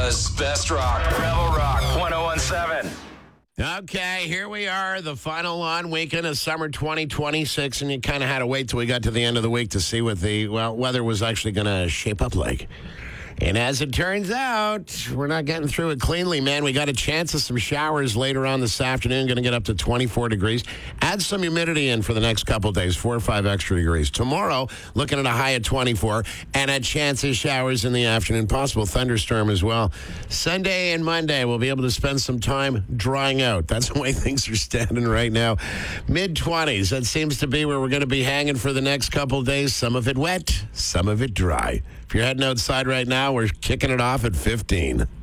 Canada's best rock. Rebel Rock 1017. Okay, here we are, the final on weekend of summer 2026, and you kind of had to wait till we got to the end of the week to see what the weather was actually going to shape up like. And as it turns out, we're not getting through it cleanly, man. We got a chance of some showers later on this afternoon, going to get up to 24 degrees. Add some humidity in for the next couple of days, 4 or 5 extra degrees. Tomorrow, looking at a high of 24 and a chance of showers in the afternoon, possible thunderstorm as well. Sunday and Monday, we'll be able to spend some time drying out. That's the way things are standing right now. Mid-20s, that seems to be where we're going to be hanging for the next couple of days. Some of it wet, some of it dry. If you're heading outside right now, we're kicking it off at 15.